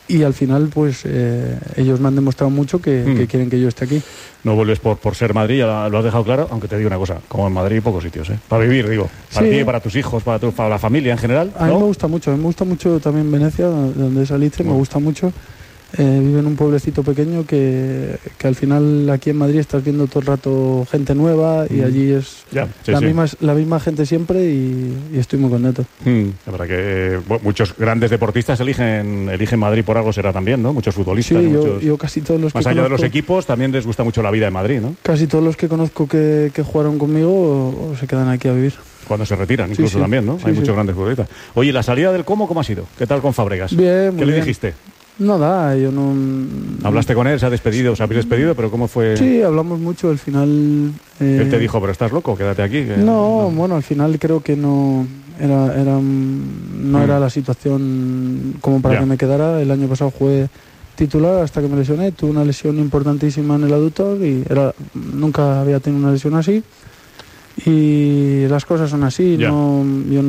y al final pues ellos me han demostrado mucho que quieren que yo esté aquí. No vuelves por ser Madrid, ya lo has dejado claro, aunque te digo una cosa, como en Madrid pocos sitios, para vivir, digo, para ti, para tus hijos, para la familia en general, ¿no? A mí me gusta mucho también Venecia, donde saliste, me gusta mucho. Vivo en un pueblecito pequeño que al final aquí en Madrid estás viendo todo el rato gente nueva y allí es la misma gente siempre y estoy muy contento. La verdad que muchos grandes deportistas eligen Madrid por algo será también, ¿no? Muchos futbolistas. Sí, muchos, yo casi todos los más que allá conozco, de los equipos también les gusta mucho la vida de Madrid, ¿no? Casi todos los que conozco que jugaron conmigo o se quedan aquí a vivir. Cuando se retiran, incluso también, ¿no? Hay muchos grandes futbolistas. Oye, ¿la salida del ¿cómo ha sido? ¿Qué tal con Fábregas? Bien, ¿Qué le dijiste? Nada, yo no... ¿Hablaste con él? ¿Se ha despedido? ¿Os habéis despedido? ¿Pero cómo fue? Sí, hablamos mucho, al final... Él te dijo, pero estás loco, quédate aquí. No, bueno, al final creo que no era la situación como para que me quedara. El año pasado jugué titular hasta que me lesioné, tuve una lesión importantísima en el aductor y nunca había tenido una lesión así. Y las cosas son así, yo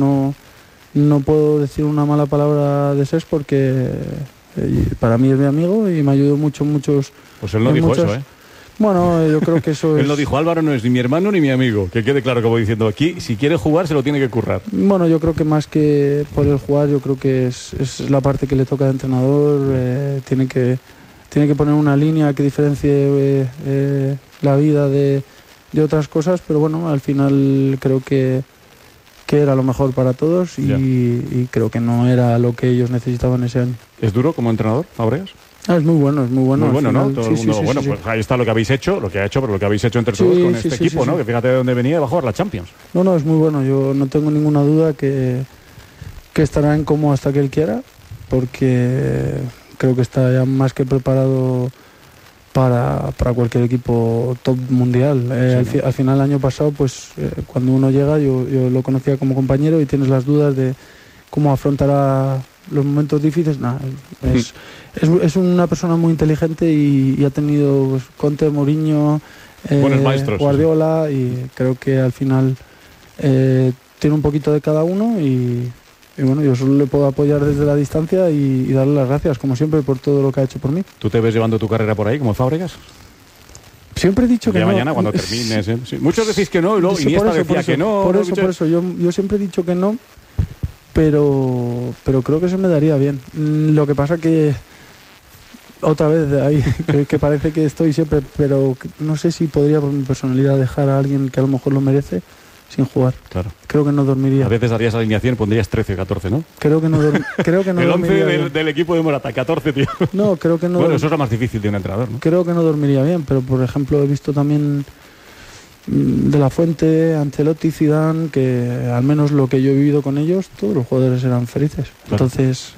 no puedo decir una mala palabra de Cesc porque para mí es mi amigo y me ayudó muchos. Pues él no dijo eso, ¿eh? Bueno, yo creo que eso es... Él no dijo, Álvaro no es ni mi hermano ni mi amigo, que quede claro, como diciendo, aquí si quiere jugar se lo tiene que currar. Bueno, yo creo que más que por el jugar, yo creo que es la parte que le toca de entrenador, tiene que poner una línea que diferencie la vida de otras cosas, pero bueno, al final creo que era lo mejor para todos y creo que no era lo que ellos necesitaban ese año. ¿Es duro como entrenador, Fábregas? Es muy bueno. Muy bueno, final, ¿no? Todo el mundo, pues ahí está lo que habéis hecho, pero lo que habéis hecho entre todos con este equipo, ¿no? Que fíjate de dónde venía y va a jugar la Champions. No, es muy bueno. Yo no tengo ninguna duda que estará en Como hasta que él quiera, porque creo que está ya más que preparado para cualquier equipo top mundial. Al final, el año pasado, pues cuando uno llega, yo lo conocía como compañero y tienes las dudas de cómo afrontará los momentos difíciles. Es una persona muy inteligente y ha tenido pues, Conte, Mourinho, buenos maestros, Guardiola, y creo que al final tiene un poquito de cada uno y bueno, yo solo le puedo apoyar desde la distancia y darle las gracias, como siempre, por todo lo que ha hecho por mí. ¿Tú te ves llevando tu carrera por ahí como Fábregas? Siempre he dicho que no. Mañana cuando termines, ¿eh? Sí. Muchos decís que no y luego Iniesta decía que no. Por eso. Yo siempre he dicho que no, pero creo que se me daría bien. Lo que pasa que otra vez ahí que parece que estoy siempre, pero no sé si podría por mi personalidad dejar a alguien que a lo mejor lo merece sin jugar. Claro. Creo que no dormiría. A veces harías alineación y pondrías 13 o 14, ¿no? Creo que no el 11 del equipo de Morata, 14, tío. No, creo que no. Bueno, eso es lo más difícil de un entrenador, ¿no? Creo que no dormiría bien, pero por ejemplo he visto también De La Fuente, Ancelotti, Zidane, que al menos lo que yo he vivido con ellos, todos los jugadores eran felices. Claro. Entonces,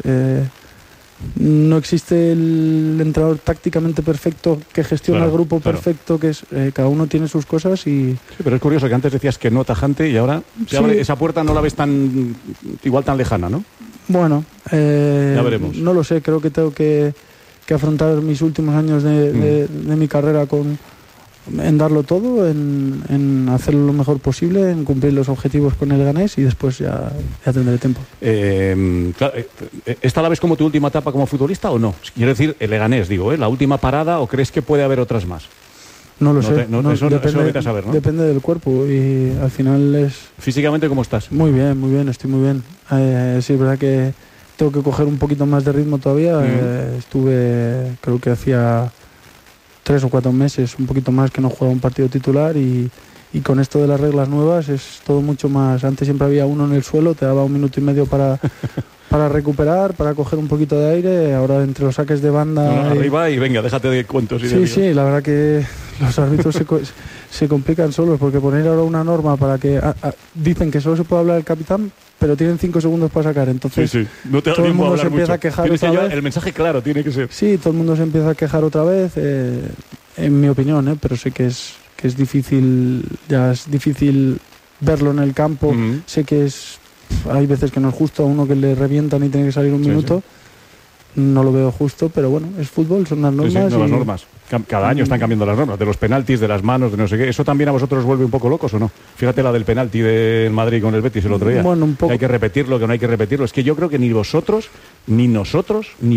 no existe el entrenador tácticamente perfecto que gestiona el grupo perfecto, que es cada uno tiene sus cosas y... Sí, pero es curioso que antes decías que no tajante y ahora esa puerta no la ves tan lejana, ¿no? Bueno, ya veremos. No lo sé, creo que tengo que afrontar mis últimos años de mi carrera en darlo todo, en hacerlo lo mejor posible, en cumplir los objetivos con el Leganés y después ya tendré tiempo. Claro, ¿esta la ves como tu última etapa como futbolista o no? Quiero decir, el Leganés, digo, ¿la última parada o crees que puede haber otras más? No lo sé. Eso vete a saber, ¿no? Depende del cuerpo y al final es... ¿Físicamente cómo estás? Muy bien, estoy muy bien. Sí, es verdad que tengo que coger un poquito más de ritmo todavía. Estuve, creo que hacía 3 o 4 meses, un poquito más, que no jugaba un partido titular y con esto de las reglas nuevas es todo mucho más. Antes siempre había uno en el suelo, te daba 1 minuto y medio para recuperar, para coger un poquito de aire. Ahora entre los saques de banda... arriba y venga, déjate de cuentos. Sí, la verdad que los árbitros se complican solos, porque poner ahora una norma para que... dicen que solo se puede hablar el capitán, pero tienen 5 segundos para sacar, entonces no te todo el mundo se empieza a quejar otra vez. El mensaje claro tiene que ser. Sí, todo el mundo se empieza a quejar otra vez, en mi opinión, pero sé que es difícil, ya es difícil verlo en el campo. Sé que hay veces que no es justo a uno que le revientan y tiene que salir un minuto. No lo veo justo, pero bueno, es fútbol, son las normas. Nuevas normas. Cada año están cambiando las normas, de los penaltis, de las manos, de no sé qué. ¿Eso también a vosotros os vuelve un poco locos o no? Fíjate la del penalti del Madrid con el Betis el otro día. Bueno, un poco. Que hay que repetirlo, que no hay que repetirlo. Es que yo creo que ni vosotros, ni nosotros, ni